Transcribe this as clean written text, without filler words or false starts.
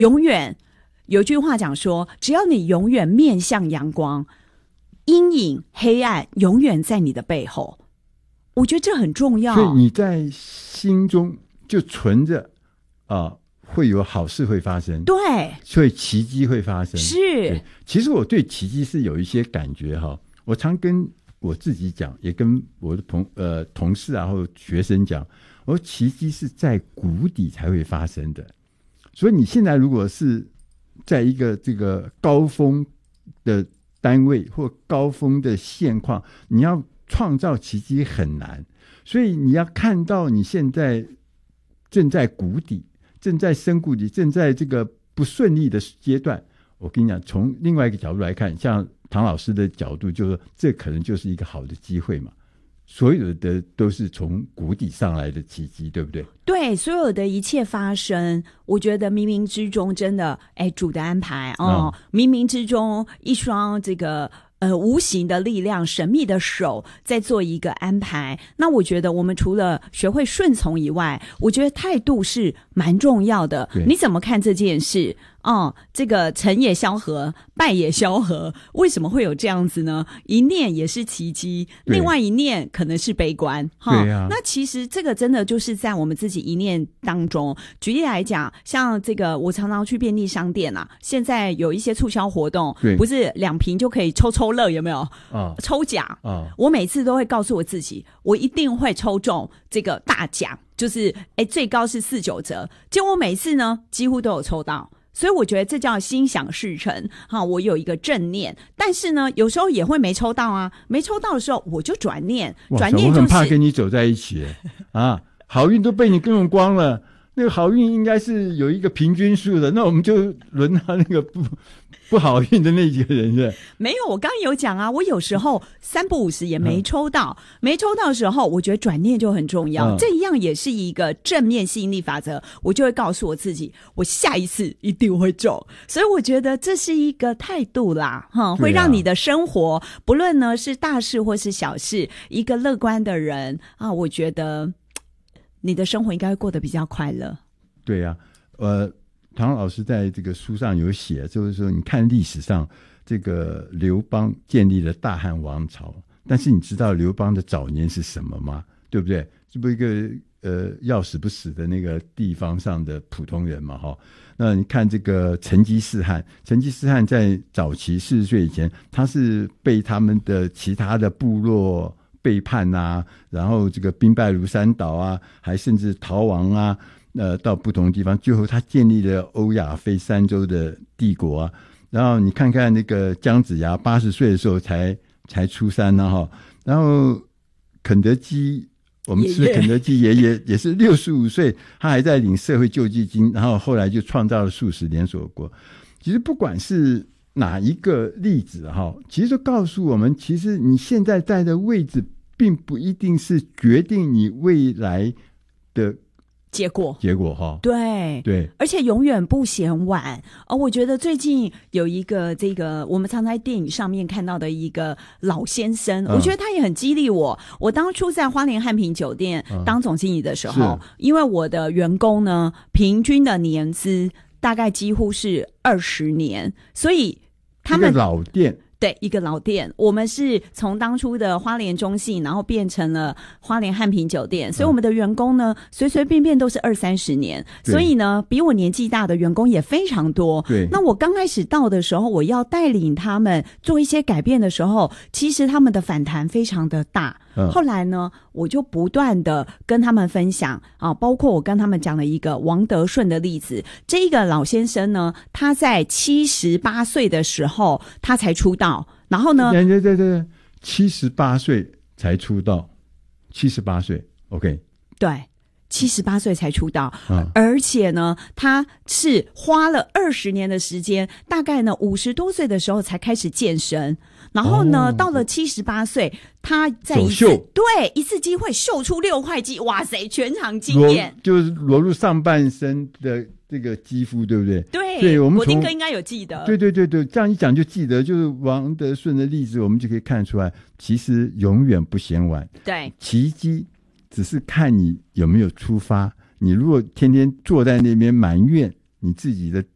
永远有句话讲说，只要你永远面向阳光，阴影黑暗永远在你的背后。我觉得这很重要， 所以你在心中就存着会有好事会发生， 对， 所以奇迹会发生。 是， 其实我对奇迹是有一些感觉哈，我常跟我自己讲，也跟我的同事啊或学生讲，我说奇迹是在谷底才会发生的。所以你现在如果是在一个这个高峰的单位或高峰的现况，你要创造奇迹很难，所以你要看到你现在正在谷底，正在深谷底，正在这个不顺利的阶段。我跟你讲，从另外一个角度来看，像唐老师的角度，就是说这可能就是一个好的机会嘛。所有的都是从谷底上来的奇迹，对不对？ 对，所有的一切发生，我觉得冥冥之中真的，主的安排哦，冥冥之中一双这个无形的力量，神秘的手在做一个安排。那我觉得我们除了学会顺从以外，我觉得态度是蛮重要的。你怎么看这件事？这个成也萧何，败也萧何，为什么会有这样子呢？一念也是奇迹，另外一念可能是悲观。 对啊， 那其实这个真的就是在我们自己一念当中。举例来讲，像这个我常常去便利商店啊，现在有一些促销活动，不是2瓶就可以抽乐，有没有？抽奖我每次都会告诉我自己，我一定会抽中这个大奖，就是最高是49折，结果我每次呢几乎都有抽到。所以我觉得这叫心想事成我有一个正念，但是呢有时候也会没抽到啊，没抽到的时候我就转念，转念就是我很怕跟你走在一起好运都被你跟用光了，那个好运应该是有一个平均数的，那我们就轮到那个不好运的那几个人是？ 没有，我刚刚有讲啊，我有时候3不5时也没抽到，没抽到的时候，我觉得转念就很重要，这一样也是一个正面吸引力法则，我就会告诉我自己，我下一次一定会中，所以我觉得这是一个态度啦，会让你的生活，不论呢是大事或是小事，一个乐观的人我觉得你的生活应该会过得比较快乐。 对啊，唐老师在这个书上有写，就是说你看历史上这个刘邦建立了大汉王朝，但是你知道刘邦的早年是什么吗？对不对？这不一个要死不死的那个地方上的普通人嘛那你看这个成吉思汗在早期40岁以前，他是被他们的其他的部落背叛然后这个兵败如山倒还甚至逃亡到不同地方，最后他建立了欧亚非三洲的帝国然后你看看那个姜子牙80岁的时候才出山然后肯德基，我们吃的肯德基爷爷也是65岁，他还在领社会救济金，然后后来就创造了数十连锁国。其实不管是哪一个例子其实就告诉我们，其实你现在在的位置并不一定是决定你未来的结果对，而且永远不嫌晚我觉得最近有一个这个我们常在电影上面看到的一个老先生，我觉得他也很激励我。我当初在花莲汉品酒店当总经理的时候，因为我的员工呢平均的年资大概几乎是20年，所以他们一个老店， 对，一个老店，我们是从当初的花莲中信，然后变成了花莲汉品酒店，所以我们的员工呢，随随便便都是20-30年，所以呢，比我年纪大的员工也非常多。 对， 那我刚开始到的时候，我要带领他们做一些改变的时候，其实他们的反弹非常的大。后来呢，我就不断的跟他们分享包括我跟他们讲了一个王德顺的例子。这个老先生呢，他在78岁的时候他才出道，然后呢对78岁才出道，78岁 OK 对78岁才出道而且呢他是花了20年的时间，大概呢50多岁的时候才开始健身，然后呢到了78岁他在一次机会秀出6块肌，哇塞，全场惊艳， 就是裸露上半身的这个肌肤，对不对？ 对，我们国丁哥应该有记得。 对，这样一讲就记得，就是王德顺的例子，我们就可以看出来，其实永远不嫌晚。 对， 奇迹只是看你有没有出发。你如果天天坐在那边埋怨你自己的